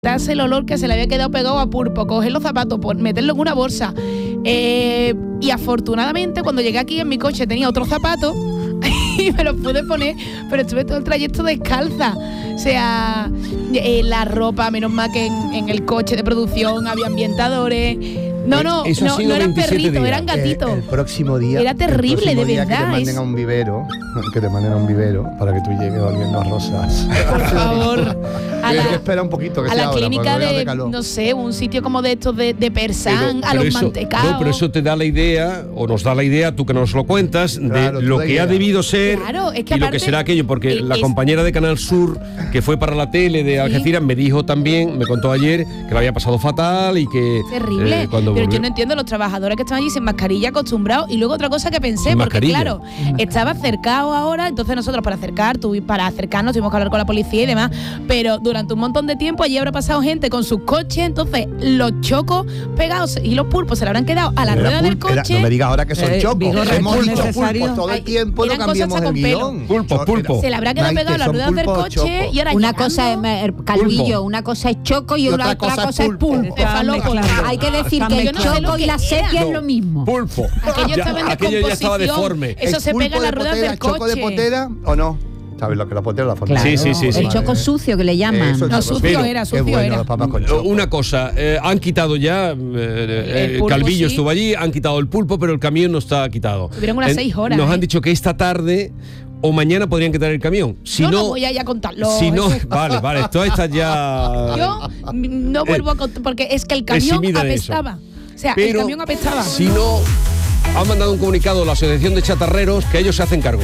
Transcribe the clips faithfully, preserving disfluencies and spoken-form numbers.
darse el olor que se le había quedado pegado a Pulpo, coger los zapatos, meterlo en una bolsa. Eh, y afortunadamente cuando llegué aquí en mi coche tenía otros zapatos y me los pude poner, pero estuve todo el trayecto descalza. O sea, eh, la ropa, menos mal que en, en el coche de producción había ambientadores. No, no, Eso no, no eran perritos, días. Eran gatitos. El, el próximo día. Era terrible, de día verdad. Que te manden es... a un vivero, que te manden a un vivero para que tú llegues oliendo a rosas. Por favor. A la, espera un poquito que a sea la ahora, clínica de, de calor. no sé, un sitio como de estos de, de Persán, pero, a los eso, mantecados. No, pero eso te da la idea, o nos da la idea, tú que nos lo cuentas, claro, de lo que idea. ha debido ser claro, es que y aparte, lo que será aquello, porque es, la compañera de Canal Sur, que fue para la tele de Algeciras, ¿sí? me dijo también, me contó ayer, que lo había pasado fatal y que... Terrible, eh, cuando pero volvió... yo no entiendo los trabajadores que están allí sin mascarilla, acostumbrados. Y luego otra cosa que pensé, sin porque mascarilla. claro, estaba cercado ahora, entonces nosotros para acercar, tuvi, para acercarnos tuvimos que hablar con la policía y demás, pero durante un montón de tiempo allí habrá pasado gente con sus coches, entonces los chocos pegados y los pulpos se le habrán quedado a la era rueda pul- del coche. Era, no me digas ahora que son eh, chocos, hemos dicho necesario. pulpos todo el tiempo, no cambiamos el guión. Pulpo, pulpo. Se le habrá quedado pegado a la rueda del coche choco. y ahora una llegando, cosa es calvillo, una cosa es choco y, y otra, otra cosa, cosa es pulpo. pulpo. Hay que decir que el choco y la sequía es lo mismo. Pulpo. Aquello estaba en aquello ya estaba deforme. Eso se pega en las ruedas del coche. ¿Choco de potera o no? ¿Sabes lo que la potera la forma? Claro, sí, sí, sí, sí. El choco sucio que le llaman. Eso, no, sucio pero, era, sucio bueno, era. Con una cosa, eh, han quitado ya, eh, eh, pulpo, Calvillo sí. estuvo allí, han quitado el pulpo, pero el camión no está quitado. Tuvieron unas eh, seis horas. Nos eh. han dicho que esta tarde o mañana podrían quitar el camión. Si no, no, no voy a ya contarlo. Si no, vale, vale, esto está ya... Yo no vuelvo a contar, porque es que el camión apestaba. O sea, pero el camión apestaba. Si no... Han mandado un comunicado a la Asociación de Chatarreros que ellos se hacen cargo.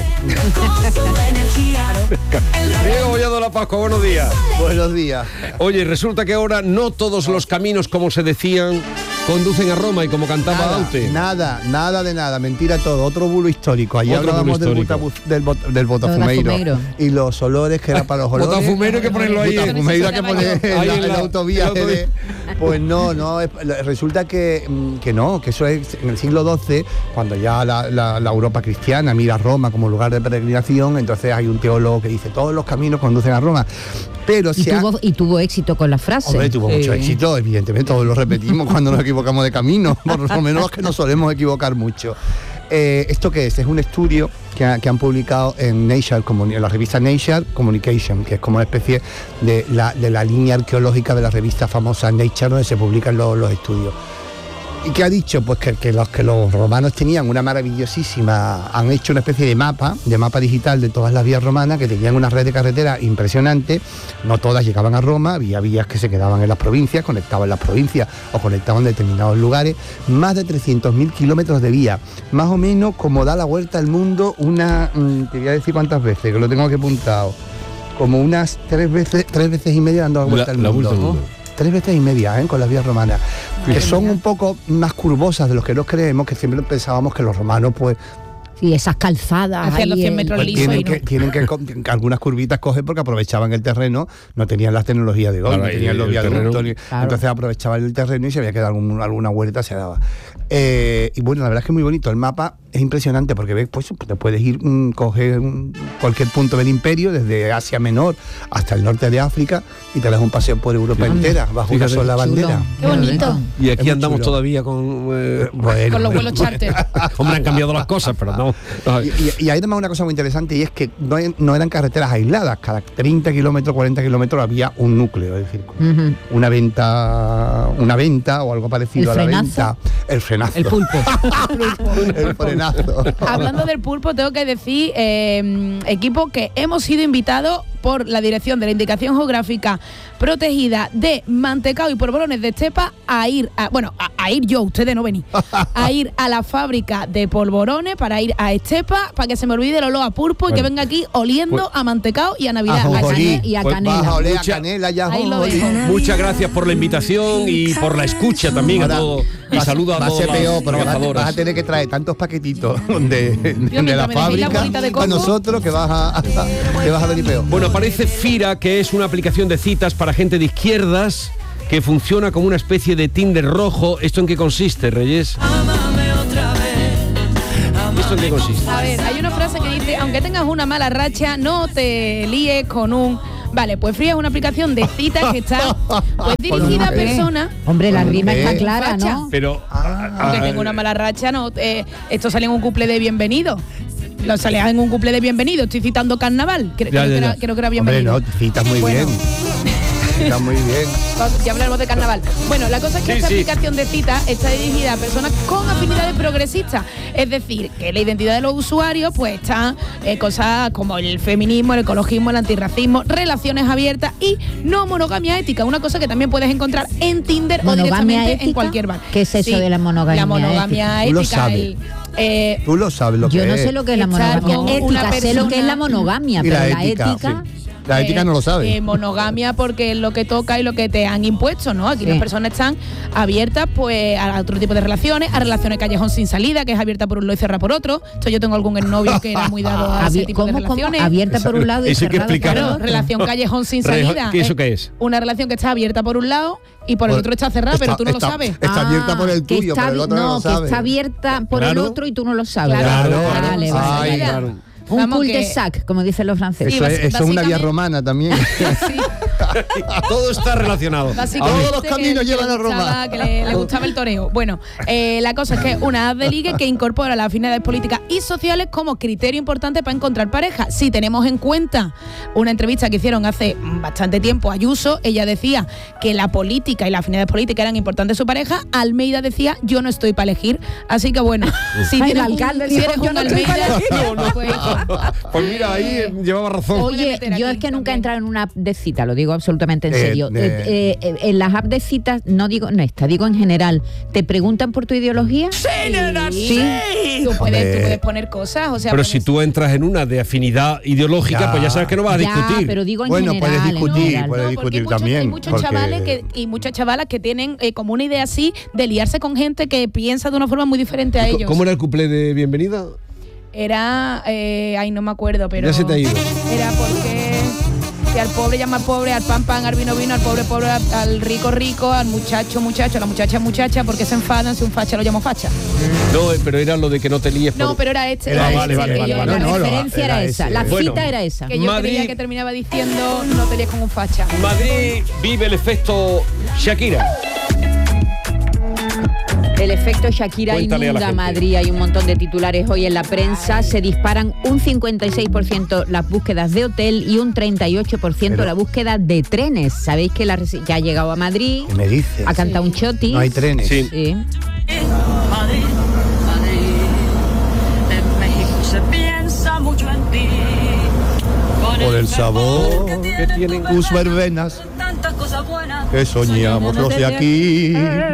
Diego Bollado La Pascua, buenos días. Buenos días. Oye, resulta que ahora no todos los caminos, como se decían, conducen a Roma y como cantaba nada, Aute. Nada, nada de nada, mentira todo. Otro bulo histórico. Ayer Otro hablábamos bulo del, histórico. bota, del, bot, del botafumeiro y los olores que era para los olores. Botafumeiro hay que ponerlo ahí. Botafumeiro hay que poner en, ahí la, en la, la autovía. De, pues no, no, es, resulta que, que no, que eso es en el siglo doce, cuando ya la, la, la Europa cristiana mira a Roma como lugar de peregrinación, entonces hay un teólogo que dice todos los caminos conducen a Roma. Pero y, tuvo, ha... y tuvo éxito con la frase. Hombre, tuvo sí. mucho éxito, evidentemente, todos lo repetimos cuando nos equivocamos de camino, por lo menos los que nos solemos equivocar mucho. Eh, ¿Esto qué es? Es un estudio que, ha, que han publicado en Nature, en la revista Nature Communication, que es como una especie de la, de la línea arqueológica de la revista famosa Nature, donde se publican los, los estudios. ¿Y qué ha dicho? Pues que, que, los, que los romanos tenían una maravillosísima, han hecho una especie de mapa, de mapa digital de todas las vías romanas, que tenían una red de carretera impresionante, no todas llegaban a Roma, había vías que se quedaban en las provincias, conectaban las provincias o conectaban determinados lugares, más de trescientos mil kilómetros de vía, más o menos como da la vuelta al mundo una, mmm, te voy a decir cuántas veces, que lo tengo aquí apuntado, como unas tres veces, tres veces y media dando la vuelta la, al mundo. La vuelta al mundo. Tres veces y media, ¿eh? Con las vías romanas, que son un poco más curvosas de los que nos creemos, que siempre pensábamos que los romanos, pues... Sí, esas calzadas. Hacia los cien metros pues lisos. Tienen, y no. que, tienen que, que algunas curvitas coger porque aprovechaban el terreno, no tenían las tecnologías de hoy, claro, no tenían los viaductos, claro. Entonces aprovechaban el terreno y se había quedado algún, alguna vuelta, se daba. Eh, y bueno, la verdad es que es muy bonito, el mapa es impresionante porque ves, pues te puedes ir, mmm, coger mmm, cualquier punto del imperio, desde Asia Menor hasta el norte de África, y te das un paseo por Europa sí, entera, bajo una sola bandera. Qué bonito. Y aquí andamos chulo. todavía con, eh, bueno, con los vuelos charter. Hombre, han cambiado las cosas, pero no. no. Y, y, y hay además una cosa muy interesante, y es que no, no eran carreteras aisladas, cada treinta kilómetros, cuarenta kilómetros había un núcleo, es decir, uh-huh. una venta, una venta o algo parecido el a la frenazo. venta. El frenazo. El pulpo. El frenazo. Hablando del pulpo, tengo que decir, eh, equipo, que hemos sido invitados por la Dirección de la Indicación Geográfica Protegida de Mantecao y Polvorones de Estepa a ir, a, bueno, a, a ir yo, ustedes no venís, a ir a la fábrica de polvorones para ir a Estepa, para que se me olvide el olor a pulpo bueno, y que venga aquí oliendo pues, a mantecao y a Navidad. A a canela, y a pues canela. Vas a oler Mucha, a canela ya ahí lo dejo. Muchas gracias por la invitación y por la escucha también a todos. Y saludo a todos. Va a ser peor, pero vas, vas a tener que traer tantos paquetitos de, de, de la fábrica la a nosotros que vas a, que vas a venir peor. Bueno, aparece Fira, que es una aplicación de citas para gente de izquierdas que funciona como una especie de Tinder rojo. ¿Esto en qué consiste, Reyes? ¿Esto en qué consiste? A ver, hay una frase que dice, aunque tengas una mala racha, no te líes con un Vale, pues Free es una aplicación de citas que está pues dirigida a personas. Hombre, la rima Hombre. está clara, Facha. ¿no? Pero Aunque tengo una mala racha, no. Eh, esto sale en un couple de bienvenido. Lo sale en un couple de bienvenido. Estoy citando carnaval. Creo, Ya, creo ya, que, ya. era, creo que era Hombre, bienvenido. no, citas muy Bueno. bien. Citas muy bien. Ya hablaremos de carnaval. Bueno, la cosa es que Sí, esta sí. aplicación de citas está dirigida a personas con afinidades progresistas. Es decir, que la identidad de los usuarios pues están eh, cosas como el feminismo, el ecologismo, el antirracismo, relaciones abiertas y no monogamia ética. Una cosa que también puedes encontrar en Tinder o ¿Monogamia directamente ética? en cualquier bar. ¿Qué es eso de la monogamia La monogamia ética? Tú lo ética. sabes. el, eh, Tú lo sabes lo que Yo no es. sé lo que es la Estar monogamia con una ética, sé lo que es persona- la monogamia, Y pero la la ética, ética... sí. La ética eh, no lo sabe. eh, monogamia porque es lo que toca y lo que te han impuesto, ¿no? Aquí Sí. las personas están abiertas pues a otro tipo de relaciones, a relaciones callejón sin salida, que es abierta por un lado y cerrada por otro. Entonces yo tengo algún novio que era muy dado a ese Abi- tipo de ¿Cómo, cómo? relaciones. Abierta por un lado y Eso hay que cerrada por explicarlo. Claro, otro. relación callejón sin Rejo- salida. ¿qué eso Eh, qué es? Una relación que está abierta por un lado y por el Por- otro está cerrada, pero está- tú no está- lo sabes. Está abierta por el que tuyo, está pero el abi- otro no, no, lo que sabe. está abierta por Claro. el otro y tú no lo sabes. Claro, Claro. Vale, sin vale. Ay, salida. claro. Un Vamos, cul que- de sac, como dicen los franceses. Sí, Eso, es, basi- eso es una vía básicamente- romana también. Sí. Todo está relacionado. Básicamente Todos los caminos que- llevan que a le Roma. gustaba- Que le, le gustaba el toreo. Bueno, eh, la cosa es que una app de ligue que incorpora las afinidades políticas y sociales como criterio importante para encontrar pareja. Si tenemos en cuenta una entrevista que hicieron hace bastante tiempo a Ayuso, ella decía que la política y las afinidades políticas eran importantes de su pareja. Almeida decía, yo no estoy para elegir. Así que bueno, si Ay, el tienes un- alcalde si dijo, eres "Yo un no estoy para Almeida, No, no. pues, Pues mira, ahí eh, llevaba razón. Puede Oye, meter yo aquí es que nunca he también. entrado en una app de cita, lo digo absolutamente en Eh, serio. eh. Eh, eh, en las apps de citas, no digo en esta, digo en general, ¿te preguntan por tu ideología? Sí, Sí. Tú puedes, tú Hombre. puedes poner cosas, o sea, Pero pones- si tú entras en una de afinidad ideológica, Ya. pues ya sabes que no vas a Ya, discutir. pero digo en Bueno, general. puedes en discutir, general. puedes No, porque discutir hay muchos, también, hay muchos porque- chavales que, y muchas chavalas que tienen eh, como una idea así de liarse con gente que piensa de una forma muy diferente a ¿Y co- ellos. ¿Cómo era el cuplé de bienvenida? Era, eh, ay, no me acuerdo, pero Ya se te ha ido. era porque que al pobre llama pobre, al pan pan, al vino vino, al pobre pobre, al, al rico rico, al muchacho muchacho, a la muchacha muchacha, porque se enfadan si un facha lo llamo facha. No, eh, pero era lo de que no te líes por... No, pero era este. Era era vale, este, vale, que vale, yo- vale. La No, no, referencia era era esa, ese. la Bueno. cita era esa. Que yo Madrid- creía que terminaba diciendo no te líes con un facha. Madrid vive el efecto Shakira. El efecto Shakira Cuéntale a la inunda gente. Madrid. Hay un montón de titulares hoy en la prensa. Se disparan un cincuenta y seis por ciento las búsquedas de hotel y un treinta y ocho por ciento Pero- la búsqueda de trenes. Sabéis que la resi- ya ha llegado a Madrid, ¿Qué me dices? ha cantado un chotis. No hay trenes. Sí. Sí. Madrid, Madrid, en México se piensa mucho en ti. Con Por el sabor que tienen tus verbenas tantas cosas buenas que soñamos los de aquí.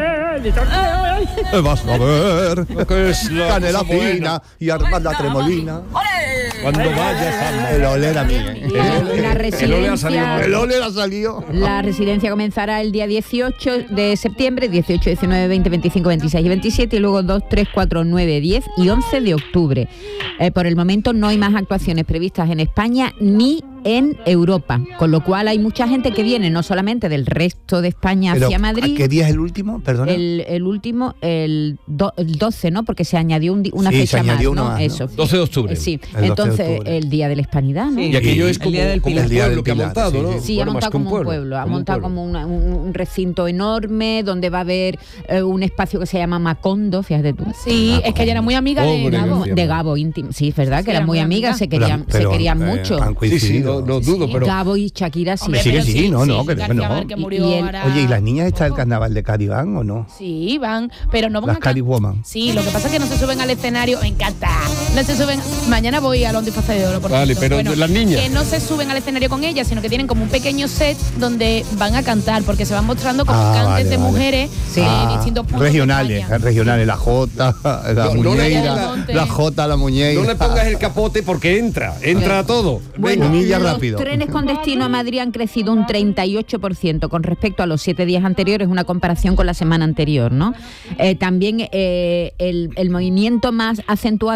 Vas a ver que es la canela cosa buena. fina y armada tremolina. ¡Ole! Cuando vayas a... El ole era mío. La, la El ole ha residencia, salido El ole ha salido. la residencia comenzará el día dieciocho de septiembre, dieciocho, diecinueve, veinte, veinticinco, veintiséis y veintisiete, y luego dos, tres, cuatro, nueve, diez y once de octubre. Eh, por el momento no hay más actuaciones previstas en España ni en Europa, con lo cual hay mucha gente que viene no solamente del resto de España Pero, hacia ¿a Madrid. ¿qué día es el último? Perdona. El, el último, el, do- el doce, ¿no? Porque se añadió un di- una Sí, se fecha más, añadió uno ¿no? más, ¿no? Eso. doce de octubre. Eh, Sí, El doce de entonces octubre. el Día de la Hispanidad, ¿no? Y aquello es El como, día del como Pilar. un El día pueblo del que ha Pilar, montado, sí, ¿no? sí. Sí, Bueno, ha más montado que un como un pueblo, ha como un montado pueblo. como una- un, un recinto enorme donde va a haber eh, un espacio que se llama Macondo, fíjate tú. Sí, es que ella era muy amiga de Pobre Gabo. García. De Gabo íntimo. Sí, es verdad, Sí, que eran eran muy muy amigas, amigas. se querían, Pero, se querían eh, mucho. Han Sí, sí, coincidido. no, no dudo, pero... Gabo y Shakira sí. Hombre, Sigue, pero sí, no, no, que- García no. Márquez murió Y él- ahora Oye, ¿y las niñas está el poco. carnaval de Cádiz van o no? Sí, van, pero no van Las a can- Cádiz Woman. Sí, lo que pasa es que no se suben al escenario, me encanta. No se suben. Mañana voy a Londres Fase de Oro, por Vale, cierto. pero Bueno, las niñas. que no se suben al escenario con ellas, sino que tienen como un pequeño set donde van a cantar, porque se van mostrando como Ah, cantes vale, de vale. mujeres Sí. de Ah, distintos puntos de regionales, España. regionales, la Jota, la No, no le muñeira, pongas- la Jota, la muñeira. No le pongas el capote porque entra, entra a todo. Bueno, Humilla los rápido. trenes con destino a Madrid han crecido un treinta y ocho por ciento con respecto a los siete días anteriores, una comparación con la semana anterior, ¿no? Eh, también eh, el, el movimiento más acentuado es el que va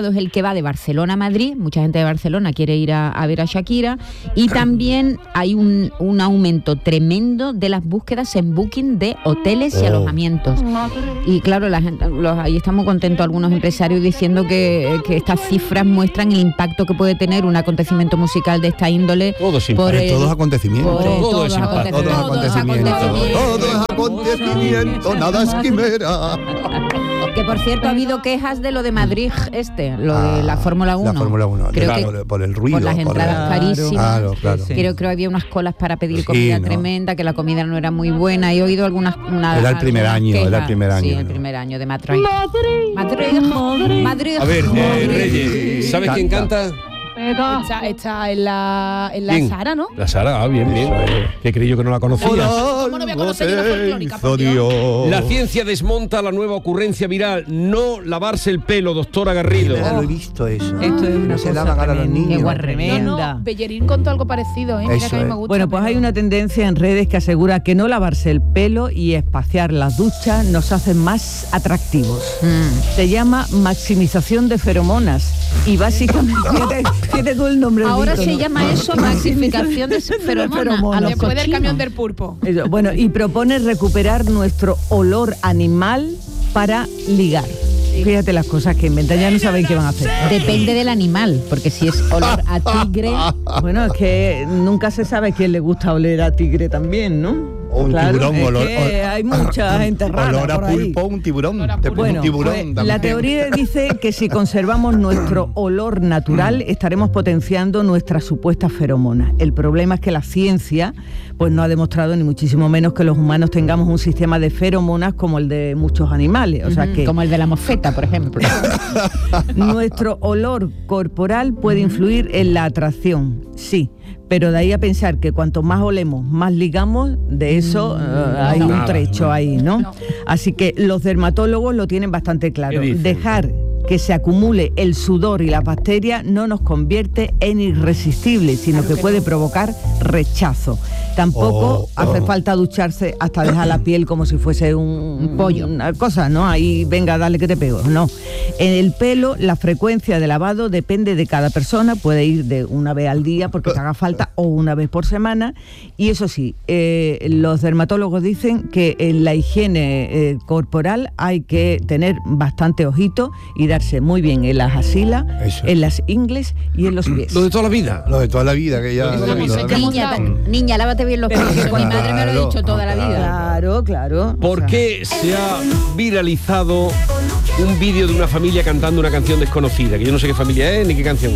va de Barcelona a Madrid, mucha gente de Barcelona quiere ir a, a ver a Shakira, y también hay un, un aumento tremendo de las búsquedas en Booking de hoteles y Oh. alojamientos. Y claro, la gente, los, ahí estamos contentos algunos empresarios diciendo que, que estas cifras muestran el impacto que puede tener un acontecimiento musical de esta índole. Todo es por impacto. el- Todos acontecimientos. por Todo todos es los impacto. Todo es acontecimientos. acontecimiento. Todo es acontecimiento, nada es quimera. Que por cierto ha habido quejas de lo de Madrid este, lo de la Fórmula uno. La Fórmula uno, Creo claro, que por el ruido. por las entradas el- carísimas. Claro, claro. Sí. Creo que había unas colas para pedir Sí, comida ¿no? tremenda, que la comida no era muy buena. He oído algunas... Una, Era el primer algunas año, era el quejas. primer año, Sí, el ¿no? primer año de Madrid. Madrid. Madrid. Madrid. A ver, eh, Madrid. Reyes, ¿sabes quién canta? Está, está en la, en la ¿Quién? Sara, ¿no? La Sara, ah, bien, bien. Que creí yo que no la conocía. ¿Cómo no voy a conocer yo la folclórica, por Dios? La ciencia desmonta la nueva ocurrencia viral. No lavarse el pelo, doctora Garrido. Ya lo he visto eso. Esto es una No se cosa lavan ahora los tremenda, niños. guarre- No, tremenda. no, Bellerín contó algo parecido, ¿eh? Mira Eso que a mí me es. gusta. Bueno, pues hay pero- una tendencia en redes que asegura que no lavarse el pelo y espaciar las duchas nos hacen más atractivos. Mm. Se llama maximización de feromonas y básicamente tiene, tiene todo el nombre. Ahora bonito, se ¿no? llama eso maximización de feromonas. feromonas. A lo Después del cochino. camión del pulpo. Eso, bueno, y propone recuperar nuestro olor animal para ligar. Fíjate las cosas que inventan, ya no saben qué van a hacer. Depende del animal, porque si es olor a tigre... Bueno, es que nunca se sabe quién le gusta oler a tigre también, ¿no? O un tiburón, es olor- que ol- hay mucha gente rara Olor a por ahí. pulpo, un tiburón. Olor a Te pulpo. pones Bueno, un tiburón pues, también. la teoría dice que si conservamos nuestro olor natural estaremos potenciando nuestras supuestas feromonas. El problema es que la ciencia pues no ha demostrado ni muchísimo menos que los humanos tengamos un sistema de feromonas como el de muchos animales. O sea que Como el de la mosfeta, por ejemplo. nuestro olor corporal puede influir en la atracción, sí, pero de ahí a pensar que cuanto más olemos, más ligamos, de eso eh, hay un Nada, trecho no. ahí, ¿no? No. Así que los dermatólogos lo tienen bastante claro. ¿Qué dicen? Dejar que se acumule el sudor y la bacteria no nos convierte en irresistibles, sino que puede provocar rechazo. Tampoco Oh, hace oh. falta ducharse hasta dejar la piel como si fuese un, Un pollo. una cosa, ¿no? Ahí, venga, dale que te pego. No. En el pelo, la frecuencia de lavado depende de cada persona. Puede ir de una vez al día porque te haga falta o una vez por semana. Y eso sí, eh, los dermatólogos dicen que en la higiene eh, corporal hay que tener bastante ojito y darse muy bien en las axilas, Eso. en las ingles y en los pies. Lo de toda la vida. Lo de toda la vida, que ya... Lo de toda la vida. lo- Niña, ta- niña, lávate bien los pies. Mi madre me lo ha dicho toda la vida. Claro, claro. ¿Por O sea, qué se ha viralizado un vídeo de una familia cantando una canción desconocida? Que yo no sé qué familia es ni qué canción